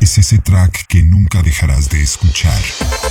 es ese track que nunca dejarás de escuchar.